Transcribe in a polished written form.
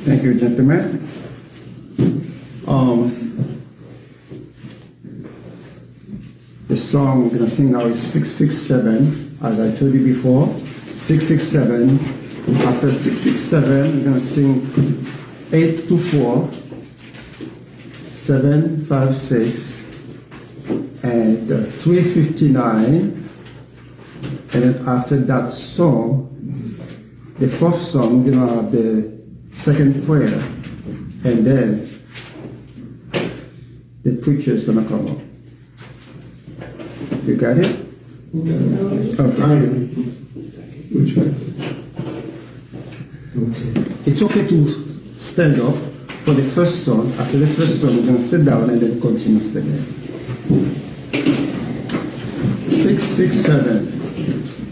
Thank you, gentlemen. The song we're going to sing now is 667, as I told you before. 667. After 667, we're going to sing 824, 756, and 359. And then after that song, the fourth song, we're going to have the second prayer. And then the preacher is going to come up. You got it? Okay. Which one? Okay. It's okay to stand up for the first song. After the first song, we're going to sit down and then continue singing. 667.